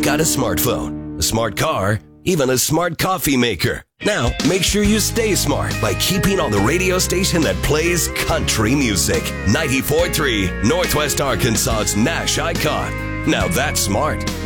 got a smartphone, a smart car, even a smart coffee maker. Now, make sure you stay smart by keeping on the radio station that plays country music. 94.3, Northwest Arkansas's Nash icon. Now that's smart.